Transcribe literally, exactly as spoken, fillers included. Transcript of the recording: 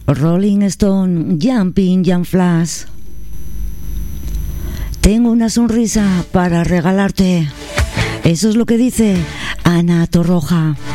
Rolling Stone, Jumping, Jump Flash. Tengo una sonrisa para regalarte. Eso es lo que dice Ana Torroja.